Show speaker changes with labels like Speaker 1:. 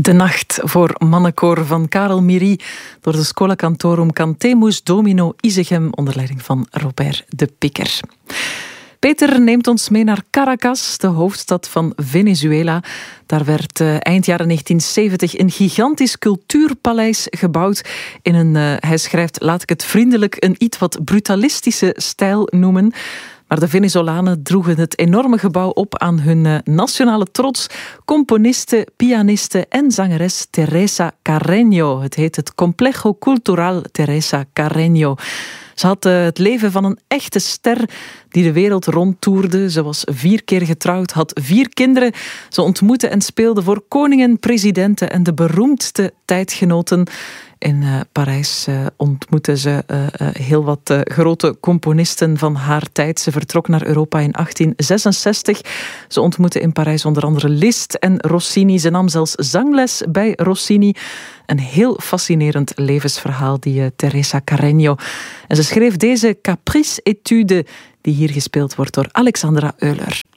Speaker 1: De nacht voor mannenkoor van Karel Miri door de Schola Cantorum Cantemus Domino Isegem onder leiding van Robert de Pikker. Peter neemt ons mee naar Caracas, de hoofdstad van Venezuela. Daar werd eind jaren 1970 een gigantisch cultuurpaleis gebouwd in een, hij schrijft, laat ik het vriendelijk, een iets wat brutalistische stijl noemen. Maar de Venezolanen droegen het enorme gebouw op aan hun nationale trots. Componiste, pianiste en zangeres Teresa Carreño. Het heet het Complejo Cultural Teresa Carreño. Ze had het leven van een echte ster die de wereld rondtoerde. Ze was 4 keer getrouwd, had 4 kinderen. Ze ontmoette en speelde voor koningen, presidenten en de beroemdste tijdgenoten. In Parijs ontmoette ze heel wat grote componisten van haar tijd. Ze vertrok naar Europa in 1866. Ze ontmoette in Parijs onder andere Liszt en Rossini. Ze nam zelfs zangles bij Rossini. Een heel fascinerend levensverhaal, die Teresa Carreño. En ze schreef deze Caprice-etude, die hier gespeeld wordt door Alexandra Euler.